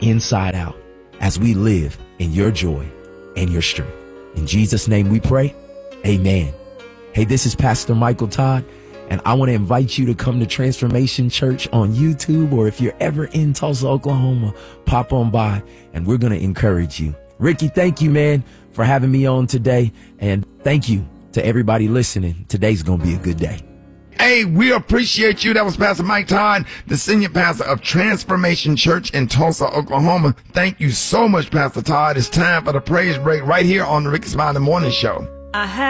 inside out as we live in your joy and your strength. In Jesus' name we pray. Amen. Hey, this is Pastor Michael Todd, and I want to invite you to come to Transformation Church on YouTube, or if you're ever in Tulsa, Oklahoma, pop on by and we're going to encourage you. Ricky, thank you, man, for having me on today. And thank you to everybody listening. Today's going to be a good day. Hey, we appreciate you. That was Pastor Mike Todd, the senior pastor of Transformation Church in Tulsa, Oklahoma. Thank you so much, Pastor Todd. It's time for the praise break right here on the Ricky Smiley Morning Show.